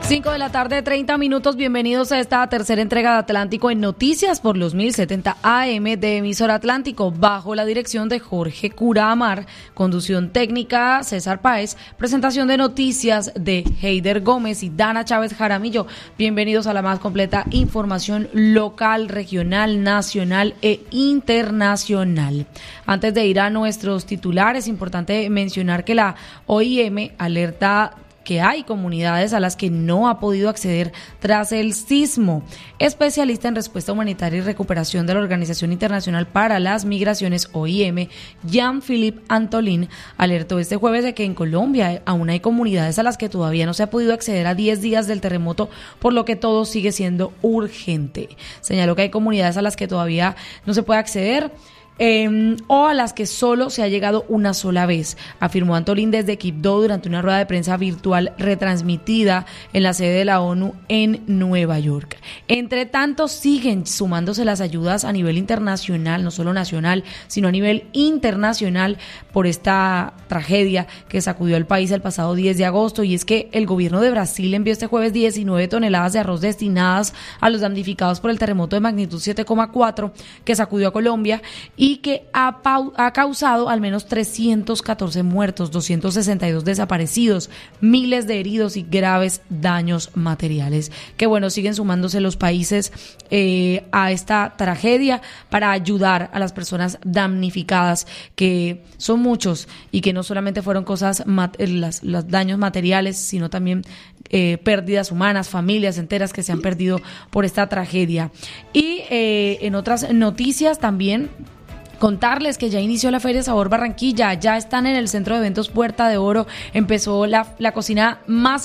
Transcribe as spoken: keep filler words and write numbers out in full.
cinco de la tarde, treinta minutos. Bienvenidos a esta tercera entrega de Atlántico en Noticias por los mil setenta A M de Emisora Atlántico, bajo la dirección de Jorge Cura Amar, conducción técnica César Páez, presentación de noticias de Heider Gómez y Dana Chávez Jaramillo. Bienvenidos a la más completa información local, regional, nacional e internacional. Antes de ir a nuestros titulares, es importante mencionar que la O I M alerta que hay comunidades a las que no ha podido acceder tras el sismo. Especialista en respuesta humanitaria y recuperación de la Organización Internacional para las Migraciones, O I M, Jean-Philippe Antolin, alertó este jueves de que en Colombia aún hay comunidades a las que todavía no se ha podido acceder a diez días del terremoto, por lo que todo sigue siendo urgente. Señaló que hay comunidades a las que todavía no se puede acceder, Eh, o a las que solo se ha llegado una sola vez, afirmó Antolín desde Quibdó durante una rueda de prensa virtual retransmitida en la sede de la ONU en Nueva York. Entre tanto, siguen sumándose las ayudas a nivel internacional, no solo nacional, sino a nivel internacional por esta tragedia que sacudió al país el pasado diez de agosto, y es que el gobierno de Brasil envió este jueves diecinueve toneladas de arroz destinadas a los damnificados por el terremoto de magnitud siete coma cuatro que sacudió a Colombia y y que ha, pau- ha causado al menos trescientos catorce muertos, doscientos sesenta y dos desaparecidos, miles de heridos y graves daños materiales. Que bueno, siguen sumándose los países eh, a esta tragedia para ayudar a las personas damnificadas, que son muchos y que no solamente fueron cosas, mat- las, los daños materiales, sino también Eh, pérdidas humanas, familias enteras que se han perdido por esta tragedia. Y eh, en otras noticias también contarles que ya inició la Feria Sabor Barranquilla, ya están en el Centro de Eventos Puerta de Oro, empezó la, la cocina más